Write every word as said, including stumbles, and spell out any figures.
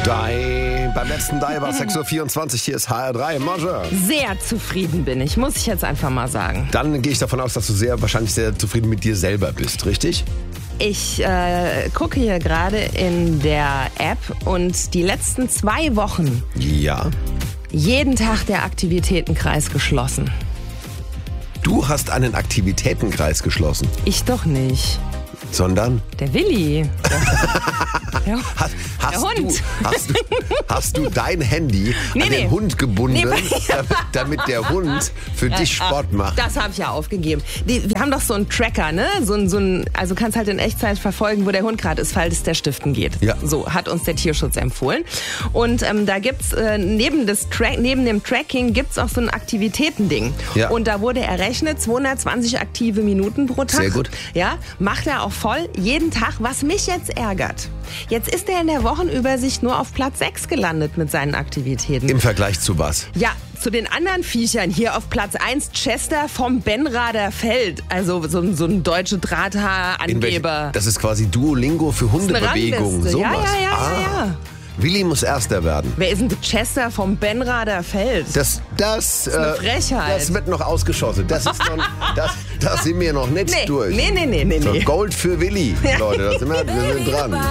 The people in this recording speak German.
Die. Beim letzten Die war sechs Uhr vierundzwanzig, hier ist H R drei. Bonjour. Sehr zufrieden bin ich, muss ich jetzt einfach mal sagen. Dann gehe ich davon aus, dass du sehr wahrscheinlich sehr zufrieden mit dir selber bist, richtig? Ich äh, gucke hier gerade in der App und die letzten zwei Wochen Ja. jeden Tag der Aktivitätenkreis geschlossen. Du hast einen Aktivitätenkreis geschlossen, Ich doch nicht. sondern Der Willi. Der, hast, hast, Der Hund. Du, hast, du, hast du dein Handy Nee, an den nee. Hund gebunden, Nee, damit, damit der Hund für dich Sport macht? Das habe ich ja aufgegeben. Die, wir haben doch so einen Tracker, ne? So ein, so ein, also kannst halt in Echtzeit verfolgen, wo der Hund gerade ist, falls der Stiften geht. Ja. So hat uns der Tierschutz empfohlen. Und ähm, da gibt's äh, neben, des Tra- neben dem Tracking gibt's auch so ein Aktivitätending. Ja. Und da wurde errechnet, zweihundertzwanzig aktive Minuten pro Tag. Sehr gut. Ja, macht er auch voll, jeden Tag, was mich jetzt ärgert. Jetzt ist er in der Wochenübersicht nur auf Platz sechs gelandet mit seinen Aktivitäten. Im Vergleich zu was? Ja, zu den anderen Viechern hier auf Platz eins Chester vom Benrader Feld. Also so, ein- so ein deutsche In welch- Drahthaar-Angeber. Das ist quasi Duolingo für Eine Hundebewegung. Rangliste. Sowas. Ja, ja, ja, ah. ja, ja. Willi muss Erster werden. Wer ist denn der Chester vom Benrader Feld? Das, das, ist eine äh, Frechheit. das wird noch ausgeschossen. Das ist noch, das, da sind wir noch nicht nee, durch. nee, nee, nee, nee, So, nee. Gold für Willi, Leute. Da sind wir, wir sind dran.